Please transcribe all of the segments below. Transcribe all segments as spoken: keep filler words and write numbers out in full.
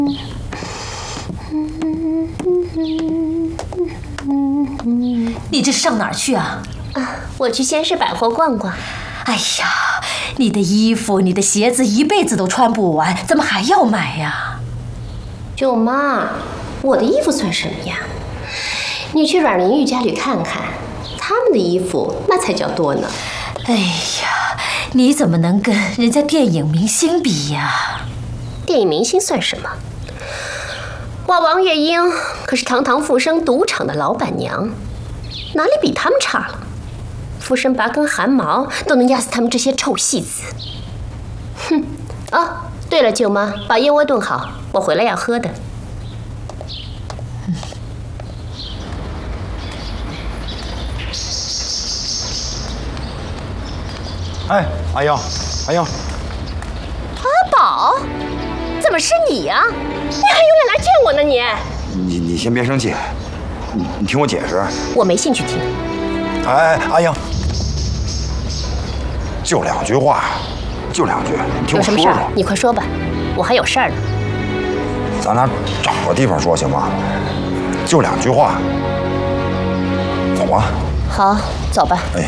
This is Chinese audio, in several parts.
你这是上哪儿去啊？ 啊，我去先市百货逛逛。 哎呀，你的衣服、你的鞋子一辈子都穿不完，怎么还要买呀？ 舅妈，我的衣服算什么呀？你去阮玲玉家里看看，他们的衣服那才叫多呢。 哎呀，你怎么能跟人家电影明星比呀？ 电影明星算什么？我王月英可是堂堂富生赌场的老板娘，哪里比他们差了？富生拔根汗毛都能压死他们这些臭戏子。哼！哦，对了，舅妈，把燕窝炖好，我回来要喝的。 哎，阿英，阿英， 阿宝，怎么是你呀、啊？你还有脸来见我呢你？ 你你先别生气，你你听我解释。 我没兴趣听。 哎，阿英，就两句话，就两句，你听我说说。 有什么事儿？你快说吧，我还有事儿呢。 咱俩找个地方说行吗？就两句话，走吧。 好，走吧。 哎。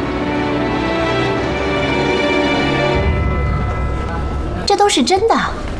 这都是真的。